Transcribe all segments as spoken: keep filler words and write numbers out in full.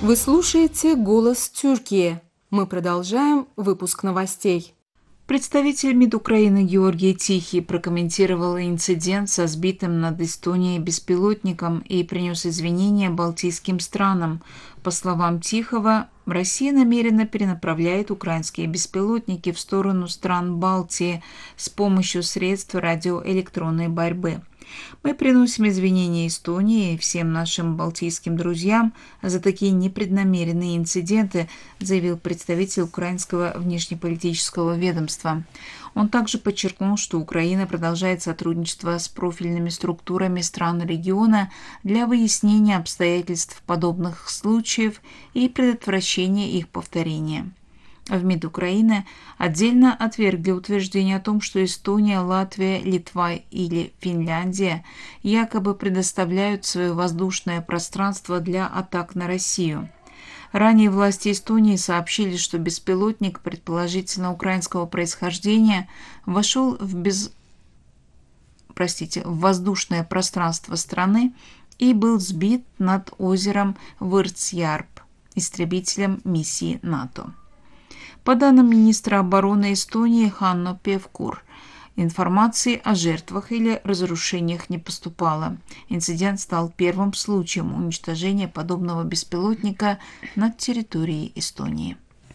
Вы слушаете «Голос Тюркии». Мы продолжаем выпуск новостей. Представитель МИД Украины Георгий Тихий прокомментировал инцидент со сбитым над Эстонией беспилотником и принес извинения балтийским странам. По словам Тихого, Россия намеренно перенаправляет украинские беспилотники в сторону стран Балтии с помощью средств радиоэлектронной борьбы. Мы приносим извинения Эстонии и всем нашим балтийским друзьям за такие непреднамеренные инциденты, заявил представитель украинского внешнеполитического ведомства. Он также подчеркнул, что Украина продолжает сотрудничество с профильными структурами стран региона для выяснения обстоятельств подобных случаев и предотвращения их повторения. В МИД Украины отдельно отвергли утверждение о том, что Эстония, Латвия, Литва или Финляндия якобы предоставляют свое воздушное пространство для атак на Россию. Ранее власти Эстонии сообщили, что беспилотник, предположительно украинского происхождения, вошел в, без... Простите, в воздушное пространство страны и был сбит над озером Вырцьярп истребителем миссии НАТО. По данным министра обороны Эстонии Ханно Певкур, информации о жертвах или разрушениях не поступало. Инцидент стал первым случаем уничтожения подобного беспилотника над территорией Эстонии.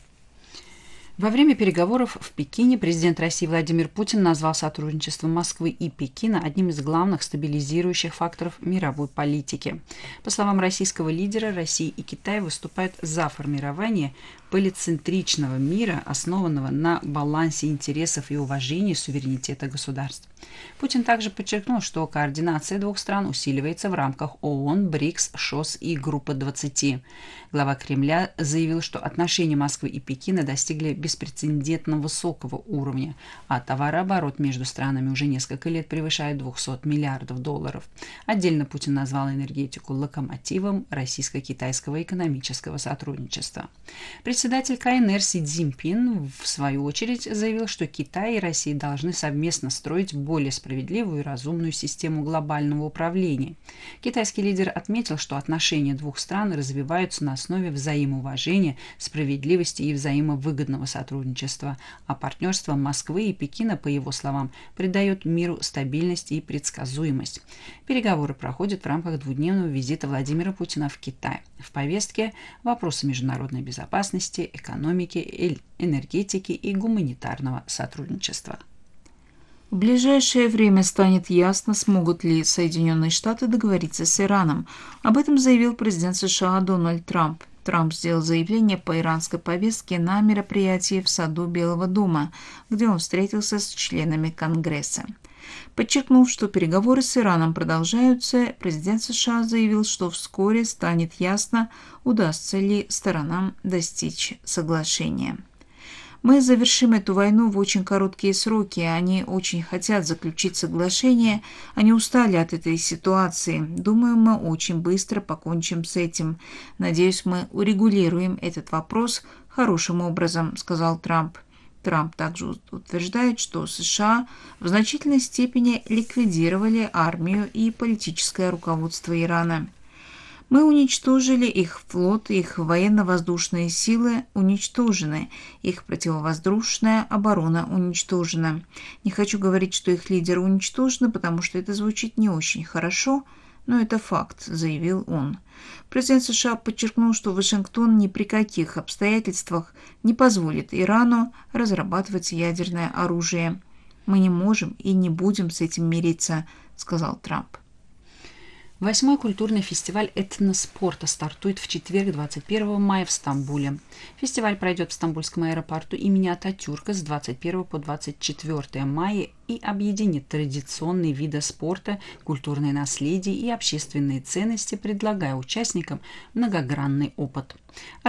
Во время переговоров в Пекине президент России Владимир Путин назвал сотрудничество Москвы и Пекина одним из главных стабилизирующих факторов мировой политики. По словам российского лидера, Россия и Китай выступают за формирование полицентричного мира, основанного на балансе интересов и уважении суверенитета государств. Путин также подчеркнул, что координация двух стран усиливается в рамках ООН, БРИКС, ШОС и Группы двадцати. Глава Кремля заявил, что отношения Москвы и Пекина достигли беспрецедентно высокого уровня, а товарооборот между странами уже несколько лет превышает двести миллиардов долларов. Отдельно Путин назвал энергетику локомотивом российско-китайского экономического сотрудничества. Председатель КНР Си Цзиньпин, в свою очередь, заявил, что Китай и Россия должны совместно строить более справедливую и разумную систему глобального управления. Китайский лидер отметил, что отношения двух стран развиваются на основе взаимоуважения, справедливости и взаимовыгодного сотрудничества, а партнерство Москвы и Пекина, по его словам, придает миру стабильность и предсказуемость. Переговоры проходят в рамках двухдневного визита Владимира Путина в Китай. В повестке вопросы международной безопасности, экономики, энергетики и гуманитарного сотрудничества. В ближайшее время станет ясно, смогут ли Соединенные Штаты договориться с Ираном. Об этом заявил президент США Дональд Трамп. Трамп сделал заявление по иранской повестке на мероприятии в саду Белого дома, где он встретился с членами Конгресса. Подчеркнув, что переговоры с Ираном продолжаются, президент США заявил, что вскоре станет ясно, удастся ли сторонам достичь соглашения. Мы завершим эту войну в очень короткие сроки. Они очень хотят заключить соглашение. Они устали от этой ситуации. Думаю, мы очень быстро покончим с этим. Надеюсь, мы урегулируем этот вопрос хорошим образом, сказал Трамп. Трамп также утверждает, что США в значительной степени ликвидировали армию и политическое руководство Ирана. Мы уничтожили их флот, их военно-воздушные силы уничтожены, их противовоздушная оборона уничтожена. Не хочу говорить, что их лидеры уничтожены, потому что это звучит не очень хорошо, но это факт, заявил он. Президент США подчеркнул, что Вашингтон ни при каких обстоятельствах не позволит Ирану разрабатывать ядерное оружие. Мы не можем и не будем с этим мириться, сказал Трамп. Восьмой культурный фестиваль этноспорта стартует в четверг, двадцать первого мая в Стамбуле. Фестиваль пройдет в Стамбульском аэропорту имени Ататюрка с двадцать первого по двадцать четвёртое мая и объединит традиционные виды спорта, культурное наследие и общественные ценности, предлагая участникам многогранный опыт.